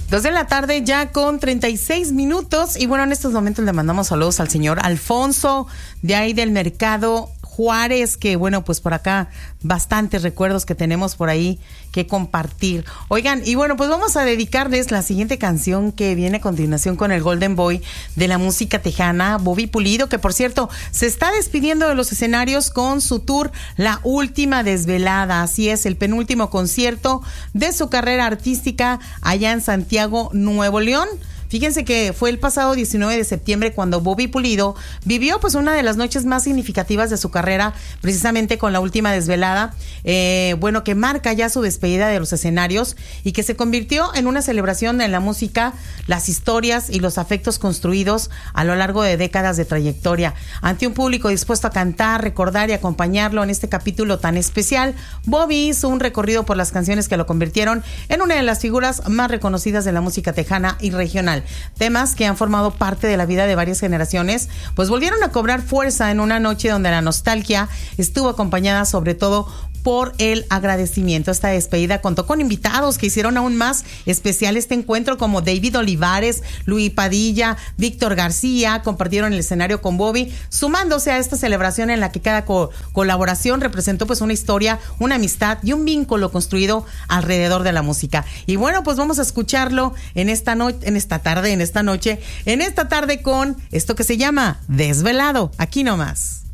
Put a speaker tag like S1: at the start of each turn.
S1: 2:00 ya con 36 minutos. Y bueno, en estos momentos le mandamos saludos al señor Alfonso, de ahí del Mercado Juárez, que bueno, pues por acá bastantes recuerdos que tenemos por ahí que compartir. Oigan, y bueno, pues vamos a dedicarles la siguiente canción que viene a continuación con el Golden Boy de la música tejana, Bobby Pulido, que por cierto se está despidiendo de los escenarios con su tour La Última Desvelada. Así es, el penúltimo concierto de su carrera artística allá en Santiago, Nuevo León. Fíjense que fue el pasado 19 de septiembre cuando Bobby Pulido vivió pues una de las noches más significativas de su carrera, precisamente con La Última Desvelada, bueno, que marca ya su despedida de los escenarios y que se convirtió en una celebración de la música, las historias y los afectos construidos a lo largo de décadas de trayectoria. Ante un público dispuesto a cantar, recordar y acompañarlo en este capítulo tan especial, Bobby hizo un recorrido por las canciones que lo convirtieron en una de las figuras más reconocidas de la música tejana y regional. Temas que han formado parte de la vida de varias generaciones, pues volvieron a cobrar fuerza en una noche donde la nostalgia estuvo acompañada sobre todo por el agradecimiento. Esta despedida contó con invitados que hicieron aún más especial este encuentro, como David Olivares, Luis Padilla, Víctor García, compartieron el escenario con Bobby, sumándose a esta celebración en la que cada colaboración representó pues una historia, una amistad y un vínculo construido alrededor de la música. Y bueno, pues vamos a escucharlo en esta tarde con esto que se llama Desvelado, aquí nomás.